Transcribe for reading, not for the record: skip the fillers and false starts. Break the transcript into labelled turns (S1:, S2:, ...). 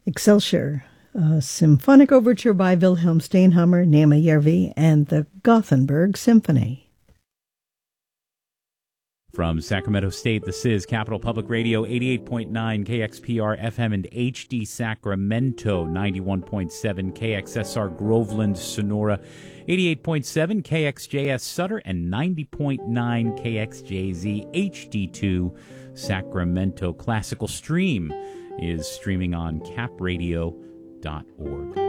S1: Excelsior, a symphonic overture by Wilhelm Steinhammer, Nema Järvi, and the Gothenburg Symphony.
S2: From Sacramento State, this is Capital Public Radio, 88.9 KXPR FM and HD Sacramento, 91.7 KXSR Groveland, Sonora, 88.7 KXJS Sutter, and 90.9 KXJZ HD2 Sacramento. Classical Stream is streaming on capradio.org.